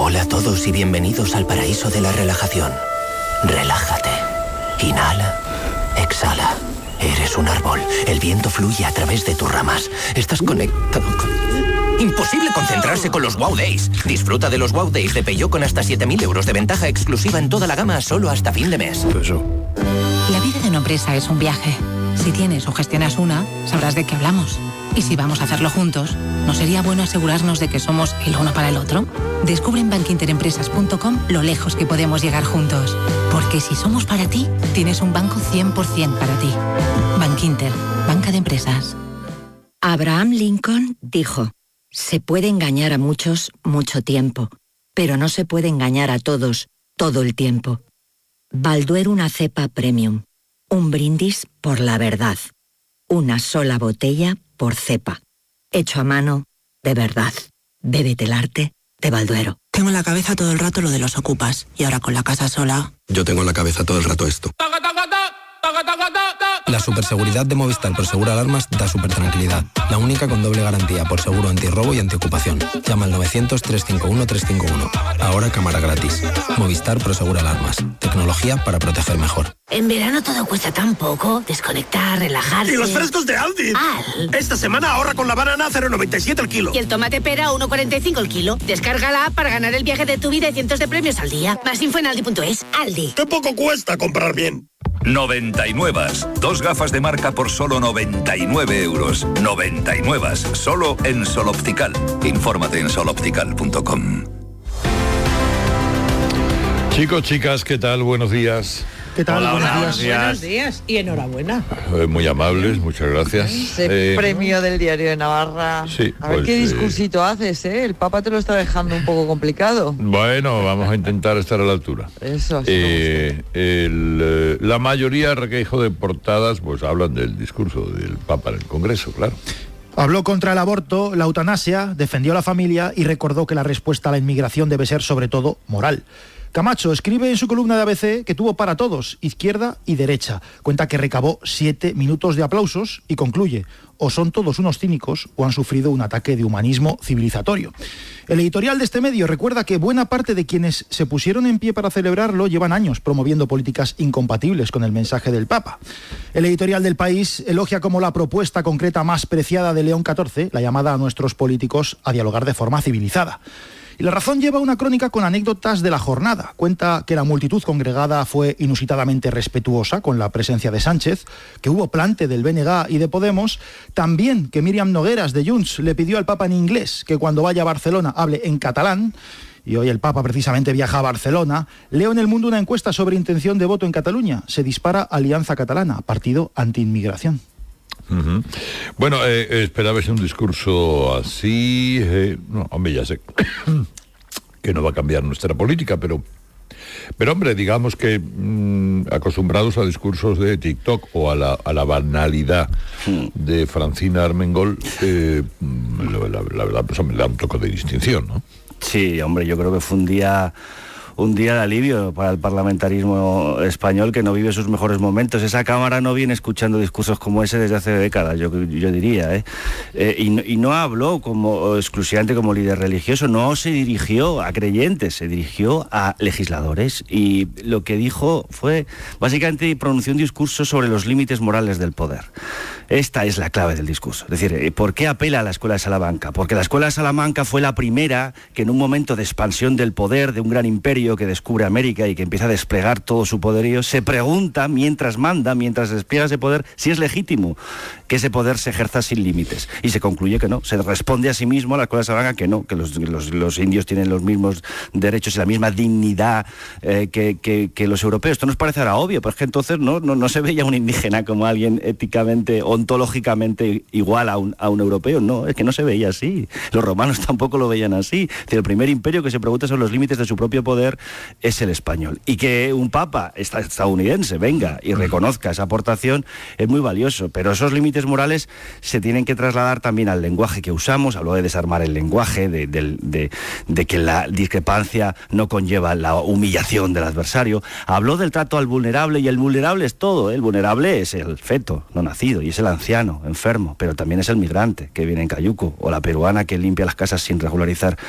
Hola a todos y bienvenidos al paraíso de la relajación. Relájate. Inhala. Exhala. Eres un árbol. El viento fluye a través de tus ramas. Estás conectado con... Imposible concentrarse con los Wow Days. Disfruta de los Wow Days de Peugeot con hasta 7.000 euros de ventaja exclusiva en toda la gama solo hasta fin de mes. La vida de una empresa es un viaje. Si tienes o gestionas una, sabrás de qué hablamos. Y si vamos a hacerlo juntos, ¿no sería bueno asegurarnos de que somos el uno para el otro? Descubre en bankinterempresas.com lo lejos que podemos llegar juntos. Porque si somos para ti, tienes un banco 100% para ti. Bankinter, banca de empresas. Abraham Lincoln dijo: se puede engañar a muchos mucho tiempo, pero no se puede engañar a todos todo el tiempo. Balduero, una cepa premium. Un brindis por la verdad. Una sola botella por cepa. Hecho a mano, de verdad. Bébete el arte de Balduero. Tengo en la cabeza todo el rato lo de los ocupas. Y ahora con la casa sola... Yo tengo en la cabeza todo el rato esto. La superseguridad de Movistar Prosegur Alarmas da súper tranquilidad. La única con doble garantía por seguro antirrobo y antiocupación. Llama al 900-351-351. Ahora cámara gratis. Movistar Prosegur Alarmas. Tecnología para proteger mejor. En verano todo cuesta tan poco. Desconectar, relajarse... ¡Y los frescos de Aldi! Esta semana ahorra con la banana a 0,97 el kilo. Y el tomate pera a 1,45 el kilo. Descarga la app para ganar el viaje de tu vida y cientos de premios al día. Más info en aldi.es. Aldi. ¡Qué poco cuesta comprar bien! 99. Dos gafas de marca por solo 99 euros. 99. Solo en Sol Optical. Infórmate en soloptical.com. Chicos, chicas, ¿qué tal? Buenos días. ¿Qué tal? Hola, buenos días y enhorabuena. Muy amables, muchas gracias. Ese premio del Diario de Navarra. Sí, a ver pues, qué discursito haces, ¿eh? El Papa te lo está dejando un poco complicado. Bueno, vamos a intentar estar a la altura. Eso. La mayoría, requejo de portadas, pues hablan del discurso del Papa en el Congreso, claro. Habló contra el aborto, la eutanasia, defendió a la familia y recordó que la respuesta a la inmigración debe ser sobre todo moral. Camacho escribe en su columna de ABC que tuvo para todos, izquierda y derecha. Cuenta que recabó 7 minutos de aplausos y concluye: o son todos unos cínicos o han sufrido un ataque de humanismo civilizatorio. El editorial de este medio recuerda que buena parte de quienes se pusieron en pie para celebrarlo llevan años promoviendo políticas incompatibles con el mensaje del Papa. El editorial del País elogia como la propuesta concreta más preciada de León XIV, la llamada a nuestros políticos a dialogar de forma civilizada. Y La Razón lleva una crónica con anécdotas de la jornada. Cuenta que la multitud congregada fue inusitadamente respetuosa con la presencia de Sánchez, que hubo plante del BNG y de Podemos, también que Míriam Nogueras de Junts le pidió al Papa en inglés que cuando vaya a Barcelona hable en catalán, y hoy el Papa precisamente viaja a Barcelona. Leo en El Mundo una encuesta sobre intención de voto en Cataluña. Se dispara Alianza Catalana, partido antiinmigración. Uh-huh. Bueno, esperabais un discurso así. No, hombre, ya sé que no va a cambiar nuestra política, pero hombre, digamos que acostumbrados a discursos de TikTok o a la banalidad de Francina Armengol, la verdad, pues hombre, le da un toque de distinción, ¿no? Sí, hombre, yo creo que fue un día de alivio para el parlamentarismo español, que no vive sus mejores momentos. Esa Cámara no viene escuchando discursos como ese desde hace décadas, yo diría, y no habló exclusivamente como líder religioso, no se dirigió a creyentes, se dirigió a legisladores, y lo que dijo fue, básicamente, pronunció un discurso sobre los límites morales del poder. Esta es la clave del discurso. Es decir, ¿por qué apela a la Escuela de Salamanca? Porque la Escuela de Salamanca fue la primera que, en un momento de expansión del poder de un gran imperio que descubre América y que empieza a desplegar todo su poderío, se pregunta, mientras manda, mientras despliega ese poder, si es legítimo que ese poder se ejerza sin límites. Y se concluye que no. Se responde a sí mismo a la Escuela de Salamanca que no, que los indios tienen los mismos derechos y la misma dignidad que los europeos. Esto nos parece ahora obvio, pero es que entonces no se veía un indígena como alguien éticamente, ontológicamente igual a un europeo. No, es que no se veía así. Los romanos tampoco lo veían así. Es decir, el primer imperio que se pregunta sobre los límites de su propio poder es el español. Y que un papa estadounidense venga y reconozca esa aportación es muy valioso, pero esos límites morales se tienen que trasladar también al lenguaje que usamos. Habló de desarmar el lenguaje, de que la discrepancia no conlleva la humillación del adversario. Habló del trato al vulnerable, y el vulnerable es todo. El vulnerable es el feto no nacido, y es el anciano enfermo, pero también es el migrante que viene en cayuco, o la peruana que limpia las casas sin regularizar